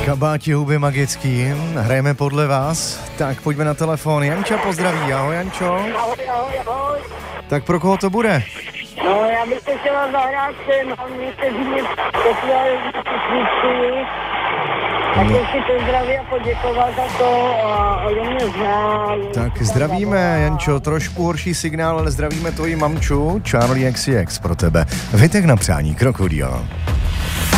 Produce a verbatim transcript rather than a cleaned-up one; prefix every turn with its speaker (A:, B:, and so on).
A: Kabáti huby magický, hrajeme podle vás, tak pojďme na telefon. Janča pozdraví, ahoj Jančo.
B: Ahoj, ahoj, ahoj.
A: Tak pro koho to bude?
B: No, já bych to chtěla zahrát všem, hlavně se zmínit poslali písničky. Tak no. Si pozdraví a poděkovat za to a ode mě zná.
A: Tak zdravíme, Jančo, trošku horší signál, ale zdravíme tvoji mamču, Charlie X C X pro tebe. Vytek na přání, Krokodýl.